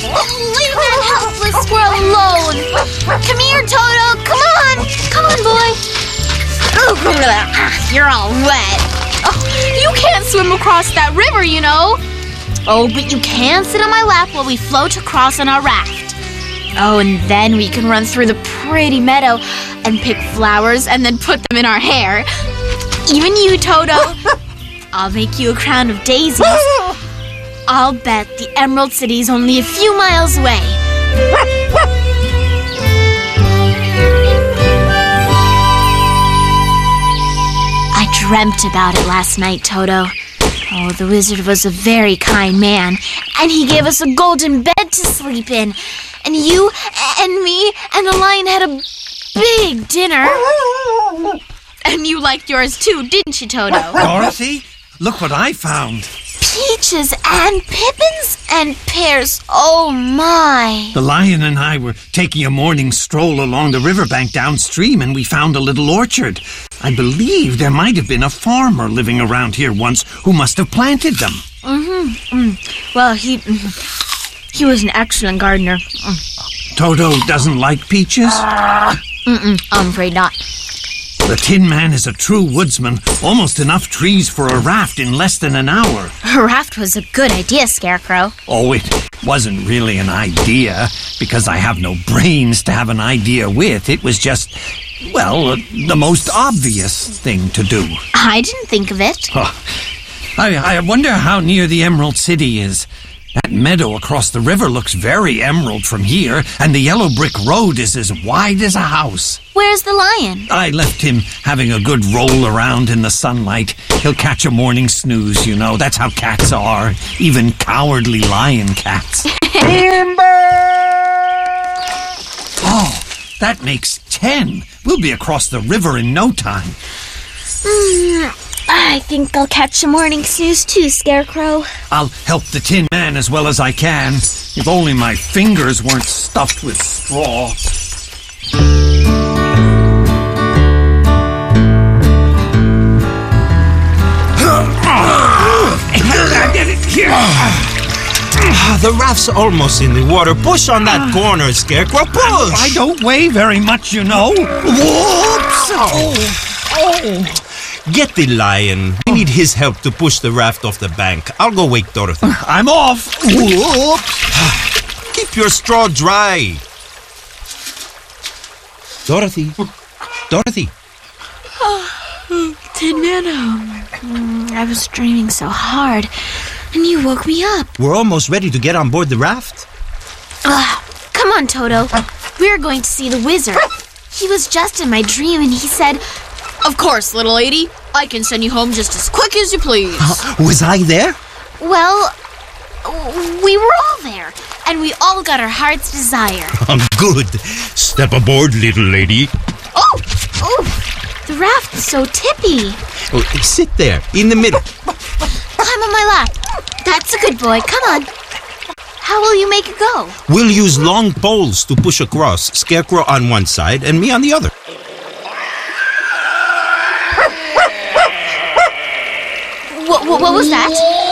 Leave that helpless squirrel alone. Come here, Toto. Come on. Come on, boy. You're all wet. Oh, you can't swim across that river, you know. Oh, but you can sit on my lap while we float across on our raft. Oh, and then we can run through the pretty meadow and pick flowers and then put them in our hair. Even you, Toto. I'll make you a crown of daisies. I'll bet the Emerald City's only a few miles away. I dreamt about it last night, Toto. Oh, the wizard was a very kind man, and he gave us a golden bed to sleep in. And you and me and the lion had a big dinner. And you liked yours too, didn't you, Toto? Dorothy, look what I found. Peaches and pippins and pears. Oh, my. The lion and I were taking a morning stroll along the riverbank downstream, and we found a little orchard. I believe there might have been a farmer living around here once who must have planted them. Well, he was an excellent gardener. Toto doesn't like peaches? I'm afraid not. The Tin Man is a true woodsman. Almost enough trees for a raft in less than an hour. A raft was a good idea, Scarecrow. Oh, it wasn't really an idea, because I have no brains to have an idea with. It was just, well, the most obvious thing to do. I didn't think of it. Oh, I wonder how near the Emerald City is. That meadow across the river looks very emerald from here, and the yellow brick road is as wide as a house. Where's the lion? I left him having a good roll around in the sunlight. He'll catch a morning snooze, you know. That's how cats are, even cowardly lion cats. Oh, that makes 10. We'll be across the river in no time. I think I'll catch a morning snooze too, Scarecrow. I'll help the Tin Man as well as I can. If only my fingers weren't stuffed with straw. Get it here. The raft's almost in the water. Push on that corner, Scarecrow. Push! I don't weigh very much, you know. Whoops! Oh. Get the lion. We need his help to push the raft off the bank. I'll go wake Dorothy. I'm off. Whoops! Keep your straw dry. Dorothy. Dorothy. Tin Man, I was dreaming so hard, and you woke me up. We're almost ready to get on board the raft. Come on, Toto. We're going to see the wizard. He was just in my dream, and he said, Of course, little lady. I can send you home just as quick as you please. Was I there? well, we were all there, and we all got our heart's desire. Good. Step aboard, little lady. Oh! The raft is so tippy. Oh, sit there, in the middle. Climb on my lap. That's a good boy. Come on. How will you make it go? We'll use long poles to push across. Scarecrow on one side and me on the other. What was that?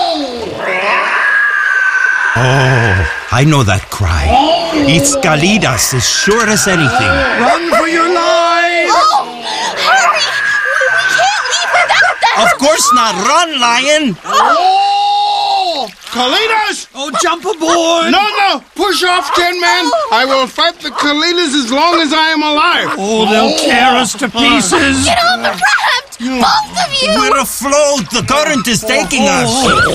Oh, I know that cry. It's Kalidas, as sure as anything. Run for your lives! Oh! Hurry! We can't leave without them! Of course not. Run, lion! Oh! Kalidas! Oh, jump aboard! No! Push off, Tin Man! I will fight the Kalidas as long as I am alive! Oh, they'll tear us to pieces! Get on the raft! Both of you! We're afloat. The current is taking us.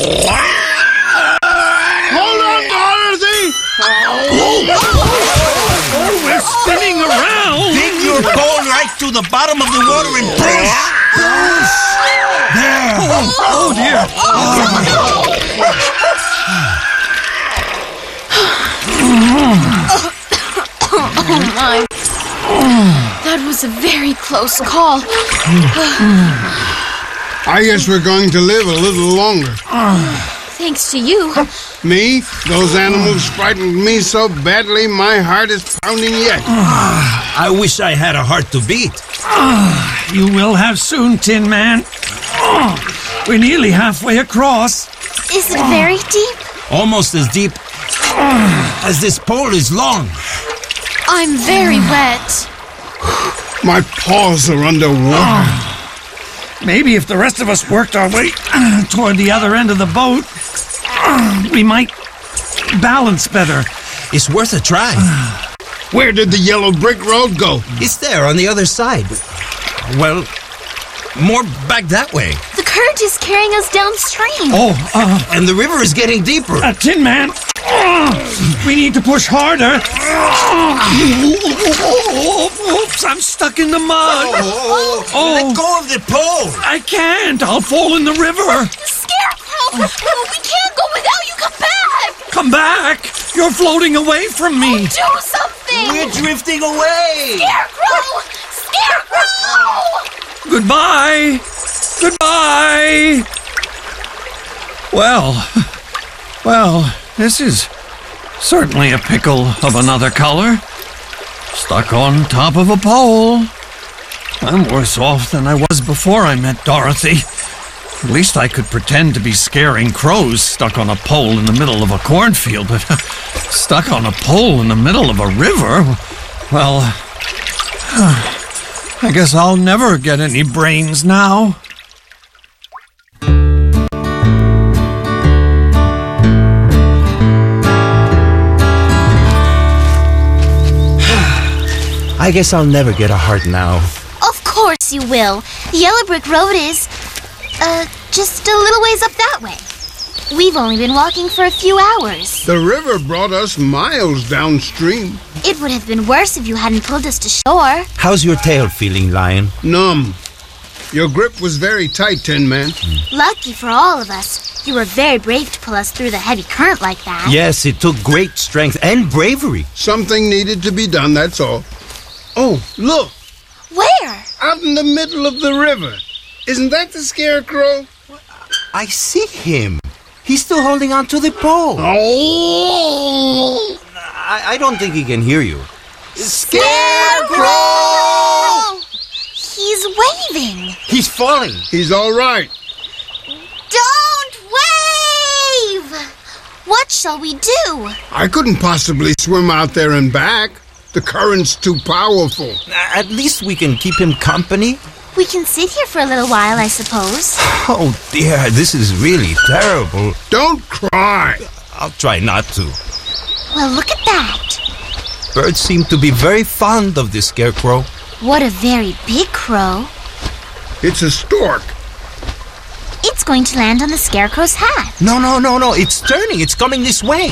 Hold on, Dorothy! Oh, we're spinning around! Dig your pole right to the bottom of the water and push. Push. There. Oh dear! Oh my. That was a very close call. I guess we're going to live a little longer. Thanks to you. Me? Those animals frightened me so badly my heart is pounding yet. I wish I had a heart to beat. You will have soon, Tin Man. We're nearly halfway across. Is it very deep? Almost as deep as this pole is long. I'm very wet. My paws are underwater. Maybe if the rest of us worked our way toward the other end of the boat, we might balance better. It's worth a try. Where did the yellow brick road go? It's there on the other side. Well, more back that way. The current is carrying us downstream. And the river is getting deeper. Tin Man, we need to push harder. Oops, I'm stuck in the mud. Let go of the pole. I can't. I'll fall in the river. Scarecrow! We can't go without you. Come back! Come back. You're floating away from me. Do something! We're drifting away. Scarecrow! Scarecrow! Goodbye. Goodbye. Well, this is certainly a pickle of another color. Stuck on top of a pole. I'm worse off than I was before I met Dorothy. At least I could pretend to be scaring crows stuck on a pole in the middle of a cornfield, but stuck on a pole in the middle of a river? Well, I guess I'll never get any brains now. I guess I'll never get a heart now. Of course you will. The yellow brick road is, just a little ways up that way. We've only been walking for a few hours. The river brought us miles downstream. It would have been worse if you hadn't pulled us to shore. How's your tail feeling, Lion? Numb. Your grip was very tight, Tin Man. Lucky for all of us. You were very brave to pull us through the heavy current like that. Yes, it took great strength and bravery. Something needed to be done, that's all. Oh, look! Where? Out in the middle of the river. Isn't that the Scarecrow? I see him. He's still holding on to the pole. Oh! I don't think he can hear you. Scarecrow! He's waving. He's falling. He's all right. Don't wave! What shall we do? I couldn't possibly swim out there and back. The current's too powerful. At least we can keep him company. We can sit here for a little while, I suppose. Oh dear, this is really terrible. Don't cry. I'll try not to. Well, look at that. Birds seem to be very fond of this Scarecrow. What a very big crow. It's a stork. It's going to land on the Scarecrow's hat. No. It's turning. It's coming this way.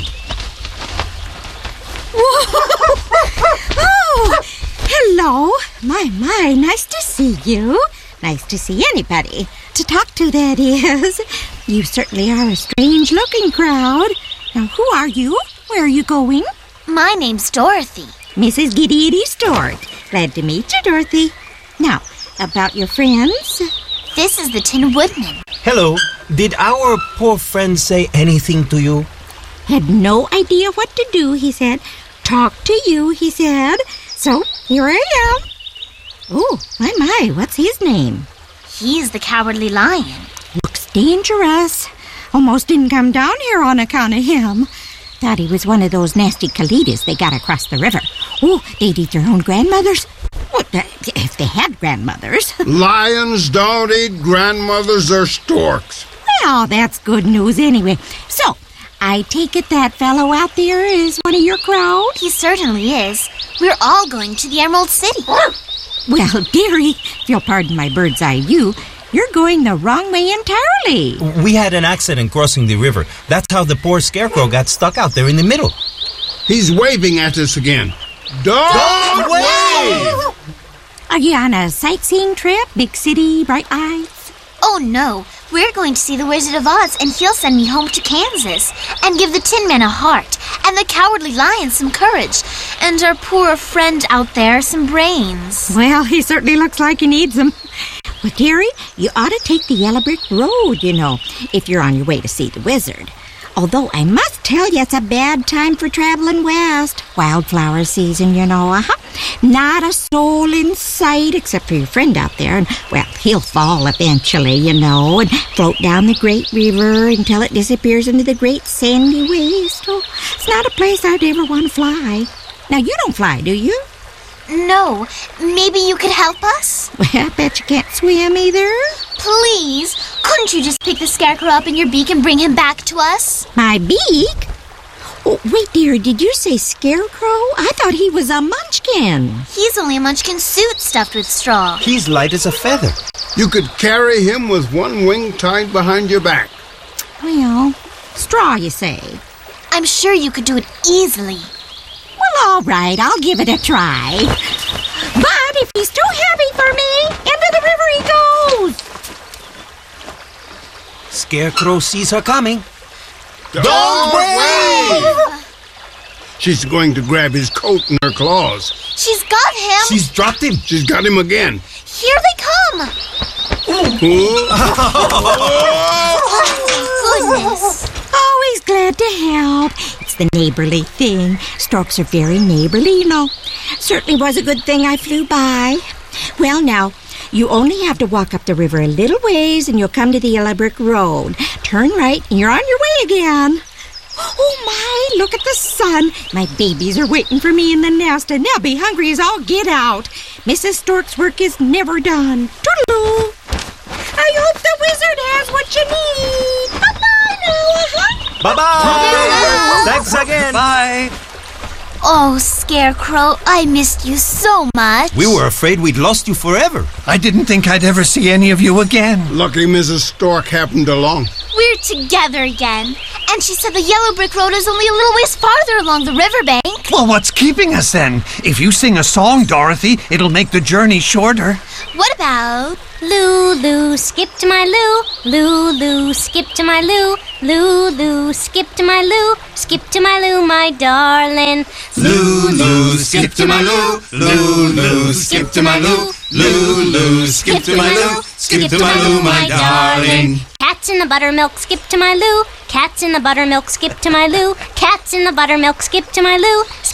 Oh, hello. My, nice to see you. Nice to see anybody. To talk to, that is. You certainly are a strange-looking crowd. Now, who are you? Where are you going? My name's Dorothy. Mrs. Giddy Stork. Glad to meet you, Dorothy. Now, about your friends? This is the Tin Woodman. Hello. Did our poor friend say anything to you? Had no idea what to do, he said. Talk to you, he said. So, here I am. Oh, my, what's his name? He's the Cowardly Lion. Looks dangerous. Almost didn't come down here on account of him. Thought he was one of those nasty Kalidas they got across the river. Oh, they'd eat their own grandmothers. What, if they had grandmothers. Lions don't eat grandmothers or storks. Well, that's good news anyway. So, I take it that fellow out there is one of your crowd? He certainly is. We're all going to the Emerald City. Well, dearie, if you'll pardon my bird's eye view, you're going the wrong way entirely. We had an accident crossing the river. That's how the poor Scarecrow got stuck out there in the middle. He's waving at us again. Don't wave! Are you on a sightseeing trip? Big city, bright lights? Oh, no. We're going to see the Wizard of Oz, and he'll send me home to Kansas and give the Tin Man a heart and the Cowardly Lion some courage and our poor friend out there some brains. Well, he certainly looks like he needs them. Well, dearie, you ought to take the yellow brick road, you know, if you're on your way to see the wizard. Although I must tell you, it's a bad time for traveling west. Wildflower season, you know, Not a soul in sight except for your friend out there. And, well, he'll fall eventually, you know, and float down the great river until it disappears into the great sandy waste. Oh, it's not a place I'd ever want to fly. Now, you don't fly, do you? No. Maybe you could help us? Well, I bet you can't swim either. Please. Couldn't you just pick the Scarecrow up in your beak and bring him back to us? My beak? Oh, wait, dear, did you say Scarecrow? I thought he was a munchkin. He's only a Munchkin suit stuffed with straw. He's light as a feather. You could carry him with one wing tied behind your back. Well, straw, you say? I'm sure you could do it easily. Well, all right, I'll give it a try. But if he's too heavy for me, into the river he goes. Scarecrow sees her coming. Don't wave! She's going to grab his coat in her claws. She's got him. She's dropped him. She's got him again. Here they come. Goodness. Always glad to help. It's the neighborly thing. Storks are very neighborly, you know. Certainly was a good thing I flew by. Well, now, you only have to walk up the river a little ways and you'll come to the yellow brick road. Turn right and you're on your way again. Oh, my, look at the sun. My babies are waiting for me in the nest and they'll be hungry as all get out. Mrs. Stork's work is never done. Toodaloo. I hope the wizard has what you need. Bye-bye now. Bye-bye. Thanks again. Bye. Oh, Scarecrow, I missed you so much. We were afraid we'd lost you forever. I didn't think I'd ever see any of you again. Lucky Mrs. Stork happened along. We're together again. And she said the yellow brick road is only a little ways farther along the riverbank. Well, what's keeping us then? If you sing a song, Dorothy, it'll make the journey shorter. What about... Lulu, skip to my Lou. Lulu, skip to my Lou. Lulu, skip to my Lou. Skip to my Lou, my darling. Lulu, skip to my Lou. Lulu, skip to my Lou. Lulu, skip to my Lou. Skip to my Lou, my darling. Cats in the buttermilk, skip to my Lou. Cats in the buttermilk, skip to my Lou. Cats in the buttermilk, skip to my Lou.